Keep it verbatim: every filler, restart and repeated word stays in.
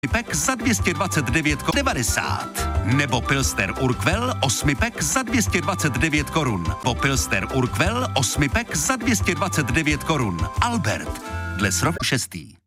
Pek za dvě stě dvacet devět devadesát. Nebo Pilsner Urquell osmi pek za dvě stě dvacet devět korun. Po Pilsner Urquell osmi pek za dvě stě dvacet devět korun. Albert. Dle srok šestý.